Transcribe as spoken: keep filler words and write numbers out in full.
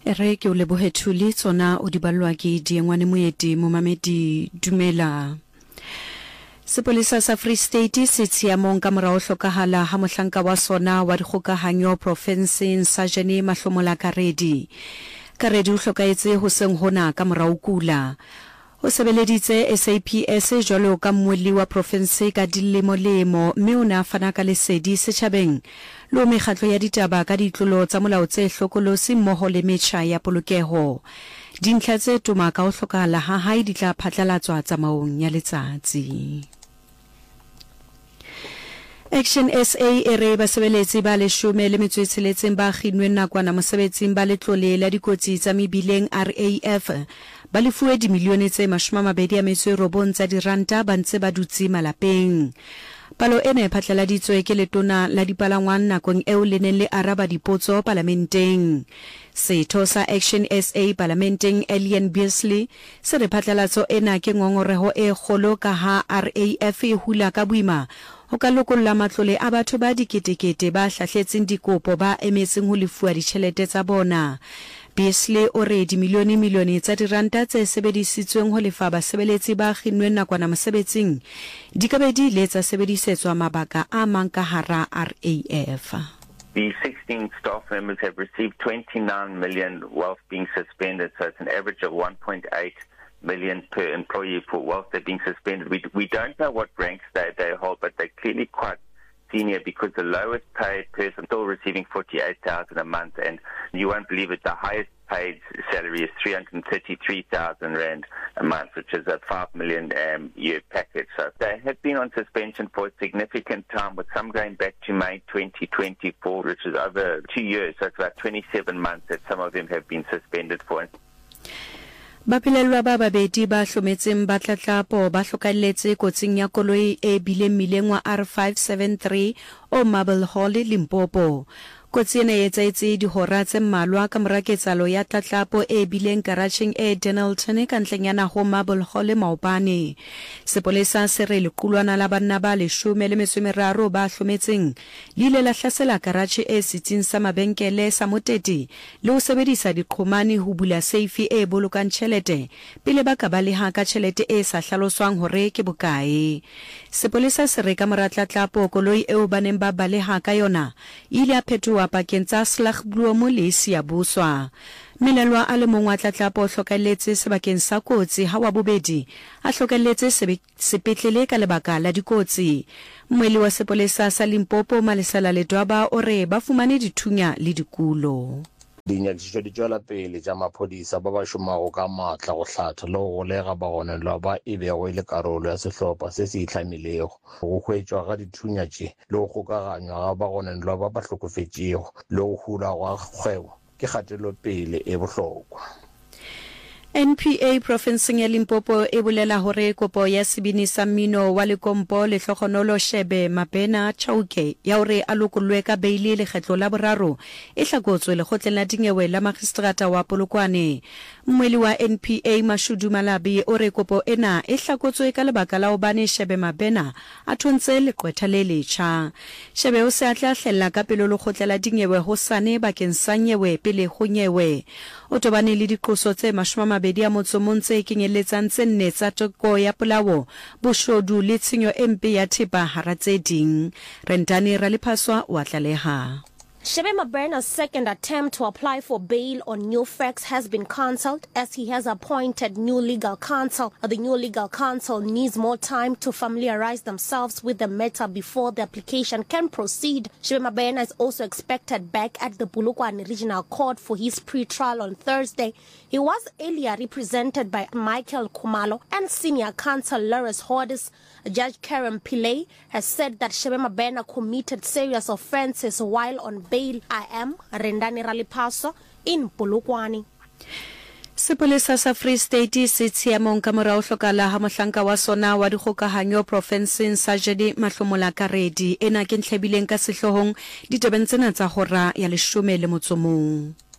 Ere ke o lebohe Thuli tsona o di ballwa ke Diengwane Moeti Momamedi dumela. Sepolesa sa Free State se tshiamong ka morao hlokahala ha mohlanka wa sona wa dikgokahanyo provinceng Sajene Mahlomola Karedi. Karedi o hlokaetse ho seng hona ka morao kula. O sebeleditse S A P S jwalo ka mmuelli wa province ka dilemo-lemo mme o na fana ka lesedi setjhabeng lo mekgatlo ya ditaba ka ditlolo tsa molao tse hlokolosi mmoho le metjha ya polokeho. Dintlha tse tuma ka ho hlokahala ha hae di tla phatlalatswa tsamaong ya letsatsi. Action S A e re basebeletsi ba leshome le metso e tsheletseng ba kginwe nakwana mosebetsing ba letlole la dikotsi tsa mebileng R A F ba lefuwe dimilione tse mashome a metso e robong tsa diranta ba ntse ba dutse malapeng. Palo ena e phatlaladitswe ke letona la dipalangwang nakong eo le neng le araba dipotso parlamenteng. Setho sa Action S A parlamenteng Alien Beasley se re phatlalatso ena ke ngongoreho e kgolo ka ha R A F e hula ka boima ho ka lokolla matlole a batho ba diketekete ba hlahletseng dikopo ba emetseng ho lefuwa ditjhelete tsa bona. Beasley o re dimilione milione tsa diranta tse sebedisitsweng ho lefa basebeletsi ba kginweng nakwana mosebetsing di ka be di ile tsa sebedisetswa mabaka a mang ka hara R A F. The sixteen staff members have received twenty-nine million whilst being suspended, so it's an average of one point eight million per employee for whilst they're being suspended. We, we don't know what ranks they, they hold, but they're clearly quite senior because the lowest paid person still receiving forty-eight thousand a month, and you won't believe it, the highest paid salary is three hundred thirty-three thousand rand a month, which is a five million um, year package. So they have been on suspension for a significant time, with some going back to May twenty twenty-four, which is over two years. So it's about twenty-seven months that some of them have been suspended for. Bapilelwa ba babedi ba hlometseng ba tlatlapo ba hlokalletse kotsing ya koloi e bileng mileng wa R five seven three o Marble Hall Limpopo. Kotsi ena e etsaetse dihora tse mmalwa ka mora ketsalo ya tlatlapo e bileng garageng e Denelton ka ntlenyana ho Marble Hall Maopane. Sepolesa se re lequlwana la banna ba leshome le metso e meraro ba hlometseng le ile la hlasela garage e sitsing sa mabenkele sa Moteti le ho sebedisa diqhomane ho bula safe e bolokang tjhelete pele ba ka baleha ka tjhelete e sa hlaloswang hore ke bokae. Sepolesa se re ka mora tlatlapo koloi eo baneng ba baleha ka yona ile a phethuwa pakeng tsa Slagblom le Siabuswa. Melelwa a le mong wa tlatlapo hlokalletse sebakeng sa kotsi ha wa bobedi a hlokalletse sepetlele ka lebaka la dikotsi. Mmuelli wa sepolesa sa Limpopo Malesela Ledwaba o re ba fumane dithunya le dikulo. Dinyakišišo di tšwela pele tša maphodisa ba ba šomago ka maatla go hlatha le go golega bagonelwa ba e bego e le karolo ya sehlopha se se ihlamilego go hwetšwa ga dithunya tše le go kgokaganywa ga bagonelwa ba ba hlokofetšego le go hula ga kgwebo ke kgatelopele e bohlokwa. N P A provinceng ya Limpopo e bolela hore kopo ya sebini sa mmino wa Lekompo le Hlogonolo Shebe Mabena Chauke ya hore a lokollwe ka beili lekgetlo la boraro e hlakotswe lekgotleng la dinyewe la magistrata wa Polokwane. Mmuelli wa N P A Mashudu Malabi o re kopo ena e hlakotswe ka lebaka la hobane Shebe Mabena a thontse leqwetha le letjha. Shebe o se a tla hlella ka pelo lekgotla la dinyewe ho sane bakeng sa nyewe pele ho nyewe. O tobane le diqoso tse mashome bedi a motsomontse kenyeletsang tse nne tsa toko ya polao boshodu le tshenyo empe ya thepa hara tse ding. Rentani ra lephaswa wa tlaleha. Shebe Mabena's second attempt to apply for bail on new facts has been cancelled as he has appointed new legal counsel. The new legal counsel needs more time to familiarize themselves with the matter before the application can proceed. Shebe Mabena is also expected back at the Polokwane Regional Court for his pre-trial on Thursday. He was earlier represented by Michael Kumalo and senior counsel Lawrence Hodis. Judge Karen Pillay has said that Shebe Mabena committed serious offences while on bail. I am Rendani Ralipaso in Polokwane. Sepolesa sa Free State se tshiamong ka morao hlokala ha mohlanka wa sona wa dikgokahanyo provinceng Sajene Mahlomola Karedi ena ke ntlhebileng ka sehlohong ditabeng tsena tsa hora ya leshome le motso mong.